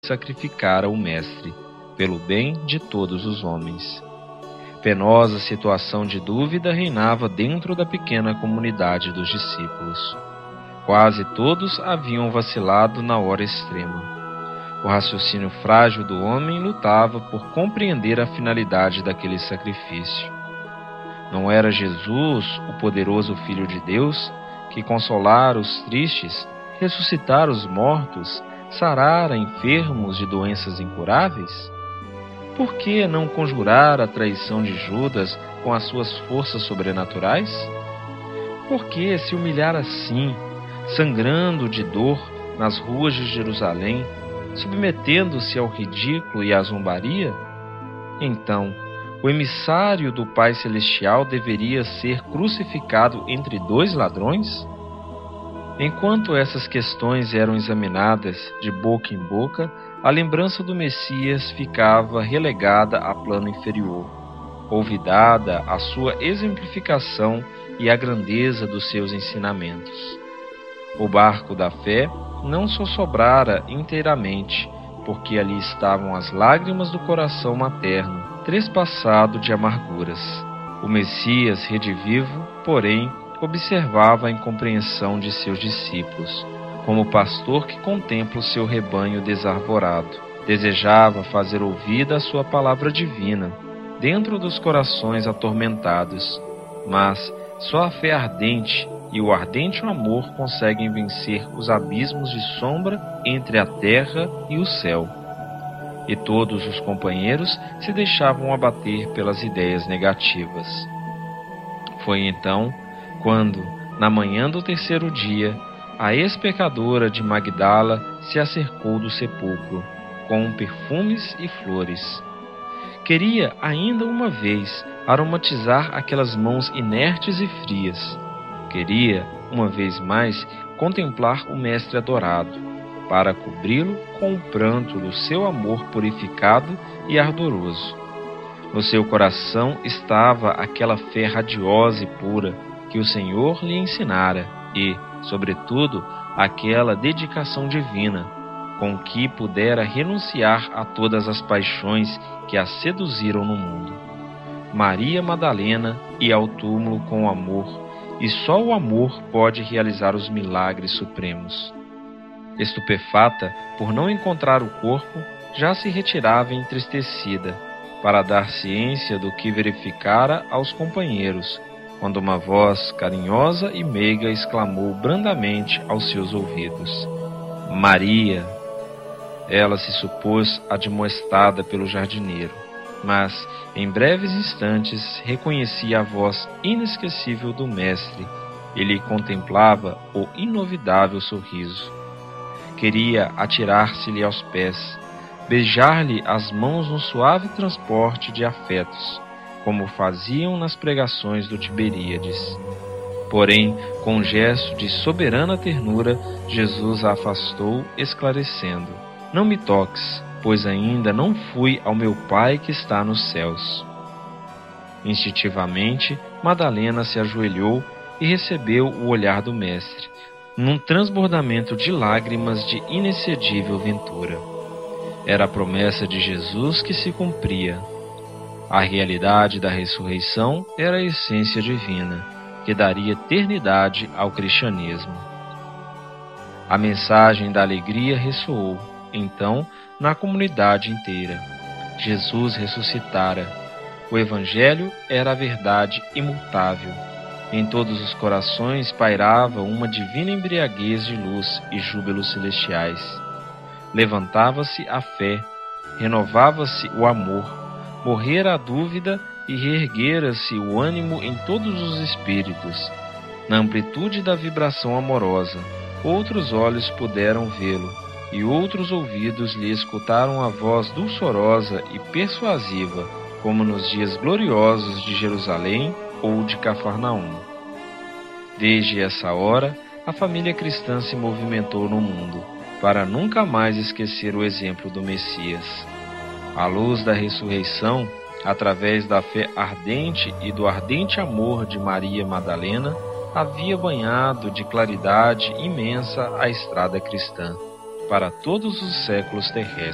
sacrificara o Mestre, pelo bem de todos os homens. Penosa situação de dúvida reinava dentro da pequena comunidade dos discípulos. Quase todos haviam vacilado na hora extrema. O raciocínio frágil do homem lutava por compreender a finalidade daquele sacrifício. Não era Jesus, o poderoso Filho de Deus, que consolara os tristes, ressuscitara os mortos, sarara enfermos de doenças incuráveis? Por que não conjurar a traição de Judas com as suas forças sobrenaturais? Por que se humilhar assim, sangrando de dor nas ruas de Jerusalém, submetendo-se ao ridículo e à zombaria? Então, o emissário do Pai Celestial deveria ser crucificado entre dois ladrões? Enquanto essas questões eram examinadas de boca em boca, a lembrança do Messias ficava relegada a plano inferior, olvidada a sua exemplificação e a grandeza dos seus ensinamentos. O barco da fé não sossobrara inteiramente, porque ali estavam as lágrimas do coração materno, trespassado de amarguras. O Messias redivivo, porém, observava a incompreensão de seus discípulos, como o pastor que contempla o seu rebanho desarvorado. Desejava fazer ouvida a sua palavra divina, dentro dos corações atormentados, mas só a fé ardente e o ardente amor conseguem vencer os abismos de sombra entre a terra e o céu. E todos os companheiros se deixavam abater pelas ideias negativas. Foi então quando, na manhã do terceiro dia, a ex-pecadora de Magdala se acercou do sepulcro, com perfumes e flores. Queria ainda uma vez aromatizar aquelas mãos inertes e frias. Queria, uma vez mais, contemplar o Mestre adorado, para cobri-lo com o pranto do seu amor purificado e ardoroso. No seu coração estava aquela fé radiosa e pura que o Senhor lhe ensinara e, sobretudo, aquela dedicação divina, com que pudera renunciar a todas as paixões que a seduziram no mundo. Maria Madalena ia ao túmulo com amor, e só o amor pode realizar os milagres supremos. Estupefata por não encontrar o corpo, já se retirava entristecida, para dar ciência do que verificara aos companheiros, quando uma voz carinhosa e meiga exclamou brandamente aos seus ouvidos: Maria! Ela se supôs admoestada pelo jardineiro, mas, em breves instantes, reconhecia a voz inesquecível do Mestre e lhe contemplava o inovidável sorriso. Queria atirar-se-lhe aos pés, beijar-lhe as mãos num suave transporte de afetos, como faziam nas pregações do Tiberíades. Porém, com um gesto de soberana ternura, Jesus a afastou, esclarecendo: Não me toques, pois ainda não fui ao meu Pai que está nos céus. Instintivamente, Madalena se ajoelhou e recebeu o olhar do Mestre, num transbordamento de lágrimas de inexcedível ventura. Era a promessa de Jesus que se cumpria. A realidade da ressurreição era a essência divina, que daria eternidade ao cristianismo. A mensagem da alegria ressoou, então, na comunidade inteira. Jesus ressuscitara. O Evangelho era a verdade imutável. Em todos os corações pairava uma divina embriaguez de luz e júbilos celestiais. Levantava-se a fé, renovava-se o amor, morrera a dúvida e reerguera-se o ânimo em todos os espíritos. Na amplitude da vibração amorosa, outros olhos puderam vê-lo, e outros ouvidos lhe escutaram a voz dulçorosa e persuasiva, como nos dias gloriosos de Jerusalém ou de Cafarnaum. Desde essa hora, a família cristã se movimentou no mundo, para nunca mais esquecer o exemplo do Messias. A luz da ressurreição, através da fé ardente e do ardente amor de Maria Madalena, havia banhado de claridade imensa a estrada cristã, para todos os séculos terrestres.